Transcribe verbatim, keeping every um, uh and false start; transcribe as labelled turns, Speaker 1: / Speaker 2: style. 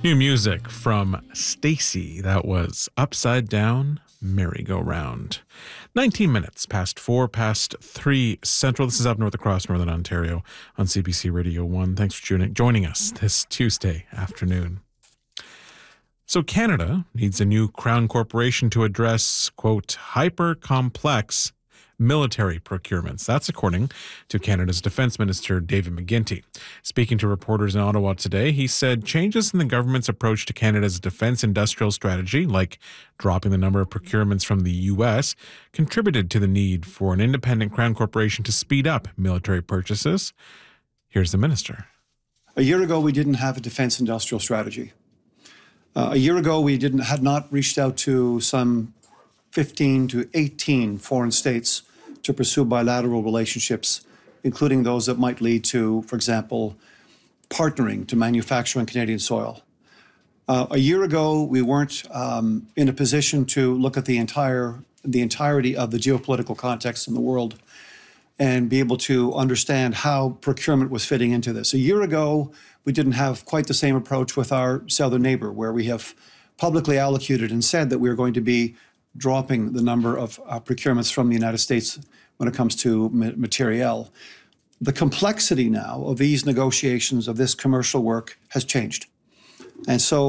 Speaker 1: New music from Stacy. That was Upside Down Merry-Go-Round. nineteen minutes past four, past three central. This is Up North across Northern Ontario on C B C Radio one. Thanks for tuning, joining us this Tuesday afternoon. So Canada needs a new Crown corporation to address, quote, hyper-complex military procurements. That's according to Canada's Defence Minister, David McGuinty. Speaking to reporters in Ottawa today, he said changes in the government's approach to Canada's defence industrial strategy, like dropping the number of procurements from the U S, contributed to the need for an independent Crown corporation to speed up military purchases. Here's the minister.
Speaker 2: A year ago, we didn't have a defence industrial strategy. Uh, a year ago, we didn't had not reached out to some fifteen to eighteen foreign states to pursue bilateral relationships, including those that might lead to, for example, partnering to manufacture on Canadian soil. Uh, a year ago, we weren't um, in a position to look at the entire the entirety of the geopolitical context in the world and be able to understand how procurement was fitting into this. A year ago, we didn't have quite the same approach with our southern neighbor, where we have publicly allocated and said that we are going to be dropping the number of uh, procurements from the United States when it comes to ma- materiel. The complexity now of these negotiations, of this commercial work, has changed. And so